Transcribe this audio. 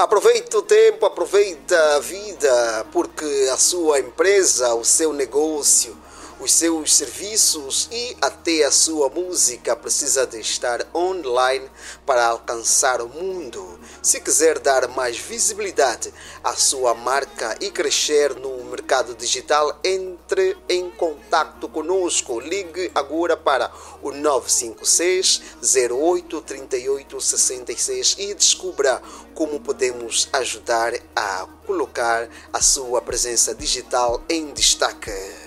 Aproveita o tempo, aproveita a vida, porque a sua empresa, o seu negócio, os seus serviços e até a sua música precisa de estar online para alcançar o mundo. Se quiser dar mais visibilidade à sua marca e crescer no mercado digital, entre em contato conosco. Ligue agora para o 956 08 38 66 e descubra como podemos ajudar a colocar a sua presença digital em destaque.